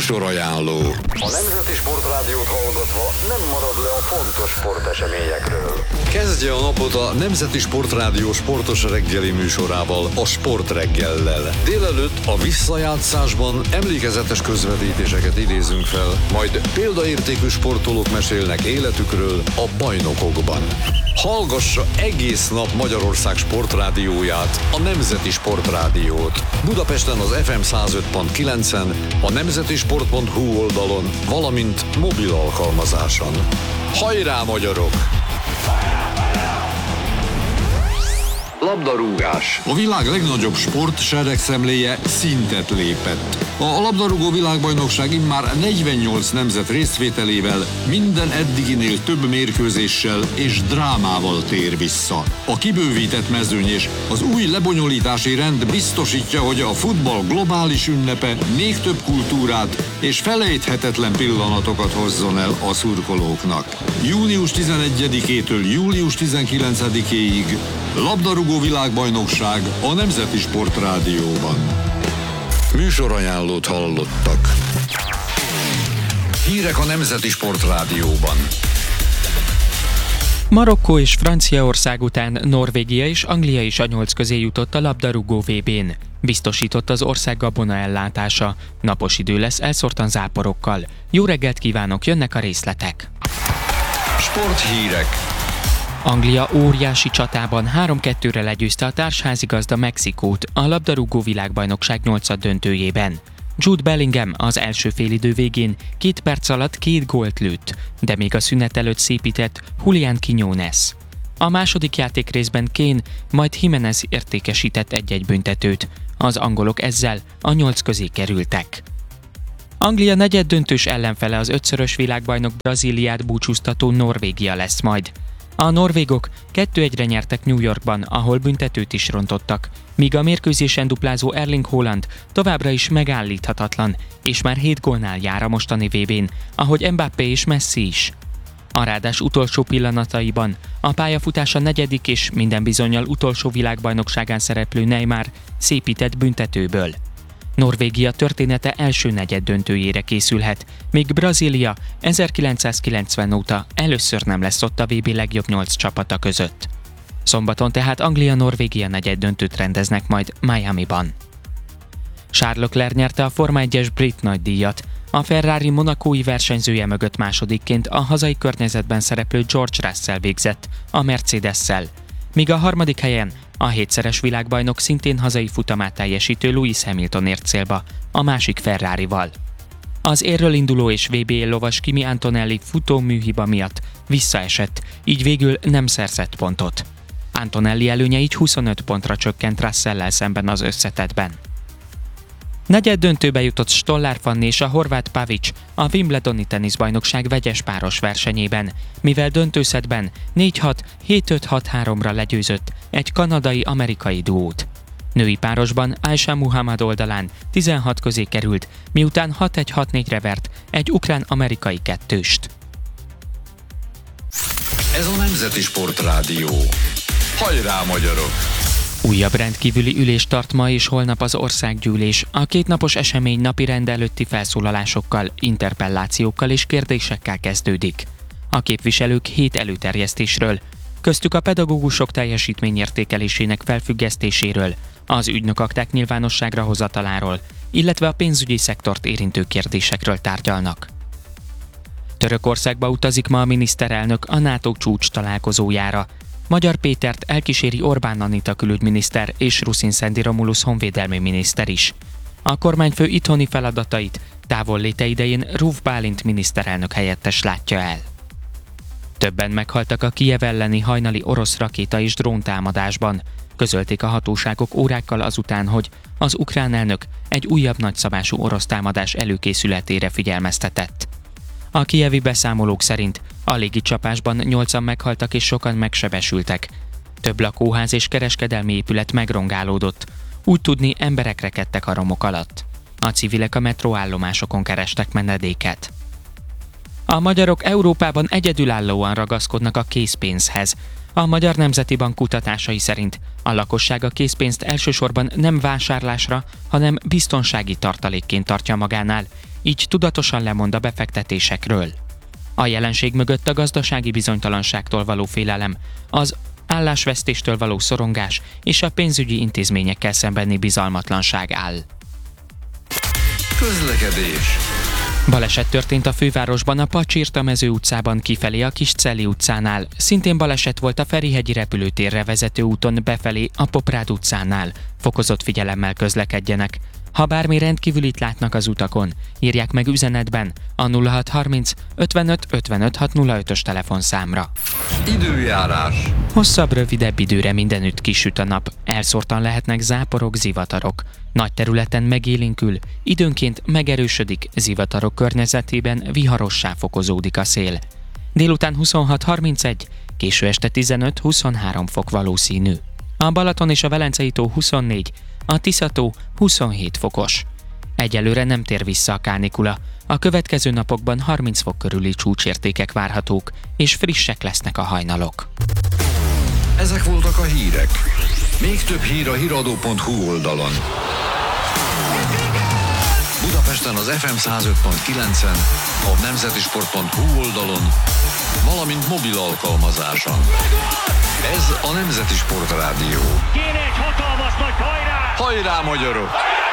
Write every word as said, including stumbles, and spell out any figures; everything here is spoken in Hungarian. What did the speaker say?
Műsorajánló. A Nemzeti Sportrádiót hallgatva nem marad le a fontos sporteseményekről. Kezdje a napot a Nemzeti Sportrádió sportos reggeli műsorával, a Sportreggellel. Délelőtt a visszajátszásban emlékezetes közvetítéseket idézünk fel, majd példaértékű sportolók mesélnek életükről a bajnokokban. Hallgassa egész nap Magyarország sportrádióját, a Nemzeti Sportrádiót. Budapesten az ef em száz öt pont kilencen, a nemzetisport pont hu oldalon, valamint mobil alkalmazáson. Hajrá, magyarok! Labdarúgás. A világ legnagyobb sport seregszemléje szintet lépett. A labdarúgó világbajnokság immár negyvennyolc nemzet résztvételével minden eddiginél több mérkőzéssel és drámával tér vissza. A kibővített mezőny és az új lebonyolítási rend biztosítja, hogy a futball globális ünnepe még több kultúrát és felejthetetlen pillanatokat hozzon el a szurkolóknak. június tizenegyedikétől július tizenkilencedikéig labdarúgó világbajnokság a Nemzeti Sportrádióban. Műsorajánlót hallottak. Hírek a Nemzeti Sportrádióban. Marokkó és Franciaország után Norvégia és Anglia is a nyolc közé jutott a labdarúgó vé bén. Biztosított az ország gabona ellátása. Napos idő lesz elszórtan záporokkal. Jó reggelt kívánok, jönnek a részletek. Sporthírek. Anglia óriási csatában három kettőre legyőzte a társházigazda Mexikót a labdarúgó világbajnokság nyolcad döntőjében. Jude Bellingham az első félidő végén két perc alatt két gólt lőtt, de még a szünet előtt szépített Julián Quiñones. A második játékrészben Kane, majd Jiménez értékesített egy-egy büntetőt. Az angolok ezzel a nyolc közé kerültek. Anglia negyeddöntős ellenfele az ötszörös világbajnok Brazíliát búcsúztató Norvégia lesz majd. A norvégok kettő egyre nyertek New Yorkban, ahol büntetőt is rontottak, míg a mérkőzésen duplázó Erling Haaland továbbra is megállíthatatlan, és már hét gólnál jár a mostani vé bén, ahogy Mbappé és Messi is. A rádás utolsó pillanataiban a pályafutása negyedik és minden bizonnyal utolsó világbajnokságán szereplő Neymar szépített büntetőből. Norvégia története első negyeddöntőjére készülhet, míg Brazília ezerkilencszázkilencven óta először nem lesz ott a vé bé legjobb nyolc csapata között. Szombaton tehát Anglia-Norvégia negyeddöntőt rendeznek majd Miamiban. Charles Leclerc nyerte a Forma egyes brit nagydíjat. A Ferrari monacói versenyzője mögött másodikként a hazai környezetben szereplő George Russell végzett a Mercedes-szel, míg a harmadik helyen a hétszeres világbajnok szintén hazai futamát teljesítő Lewis Hamilton ért célba a másik Ferrarival. Az érről induló és vé bé lovas Kimi Antonelli futóműhiba miatt visszaesett, így végül nem szerzett pontot. Antonelli előnye így huszonöt pontra csökkent Russell-lel szemben az összetettben. Negyeddöntőbe jutott Stollár Fanni és a horvát Pavic a Wimbledoni teniszbajnokság vegyes páros versenyében, mivel döntőszetben négy hat, hét öt hat háromra legyőzött egy kanadai-amerikai duót. Női párosban Aisha Muhammad oldalán tizenhat közé került, miután hat egy hat négyre vert egy ukrán-amerikai kettőst. Ez a Nemzeti Sportrádió. Hajrá, magyarok! Újabb rendkívüli ülést tart ma és holnap az országgyűlés. A kétnapos esemény napirend előtti felszólalásokkal, interpellációkkal és kérdésekkel kezdődik. A képviselők hét előterjesztésről, köztük a pedagógusok teljesítményértékelésének felfüggesztéséről, az ügynökakták nyilvánosságra hozataláról, illetve a pénzügyi szektort érintő kérdésekről tárgyalnak. Törökországba utazik ma a miniszterelnök a NATO csúcs találkozójára. Magyar Pétert elkíséri Orbán Anita külügyminiszter és Ruszin Szendi Romulus honvédelmi miniszter is. A kormányfő itthoni feladatait távolléte idején Ruf Bálint miniszterelnök helyettes látja el. Többen meghaltak a Kijev elleni hajnali orosz rakéta és dróntámadásban. Közölték a hatóságok órákkal azután, hogy az ukrán elnök egy újabb nagyszabású orosz támadás előkészületére figyelmeztetett. A kijevi beszámolók szerint a légicsapásban nyolcan meghaltak és sokan megsebesültek. Több lakóház és kereskedelmi épület megrongálódott. Úgy tudni, emberek rekedtek a romok alatt. A civilek a metróállomásokon kerestek menedéket. A magyarok Európában egyedülállóan ragaszkodnak a készpénzhez. A Magyar Nemzeti Bank kutatásai szerint a lakosság a készpénzt elsősorban nem vásárlásra, hanem biztonsági tartalékként tartja magánál, így tudatosan lemond a befektetésekről. A jelenség mögött a gazdasági bizonytalanságtól való félelem, az állásvesztéstől való szorongás és a pénzügyi intézményekkel szembeni bizalmatlanság áll. Közlekedés. Baleset történt a fővárosban a Pacsirta-mező utcában kifelé a Kiscelli utcánál. Szintén baleset volt a Ferihegyi repülőtérre vezető úton befelé a Poprád utcánál. Fokozott figyelemmel közlekedjenek. Ha bármi rendkívülit látnak az utakon, írják meg üzenetben a nulla hat harminc ötvenöt ötvenöt hatszázötös telefonszámra. Időjárás. Hosszabb, rövidebb időre mindenütt kisüt a nap, elszórtan lehetnek záporok, zivatarok. Nagy területen megélénkül, időnként megerősödik, zivatarok környezetében viharossá fokozódik a szél. Délután huszonhat harmincegy, késő este tizenöt-huszonhárom fok valószínű. A Balaton és a Velencei tó huszonnégy, a Tisza-tó huszonhét fokos. Egyelőre nem tér vissza a kánikula. A következő napokban harminc fok körüli csúcsértékek várhatók, és frissek lesznek a hajnalok. Ezek voltak a hírek. Még több hír a híradó pont hu oldalon. Budapesten az ef em száz öt pont kilencen, a nemzetisport pont hu oldalon, valamint mobil alkalmazáson. Ez a Nemzeti Sport Rádió. Kéne egy hatalmas nagy hajrá! Hajrá, magyarok!